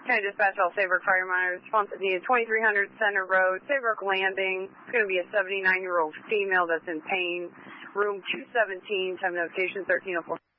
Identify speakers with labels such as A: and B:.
A: County Dispatch, all Saybrook Fire Monitor. Response is needed. 2300 Center Road, Saybrook Landing. It's going to be a 79-year-old female that's in pain. Room 217, time notification 1304.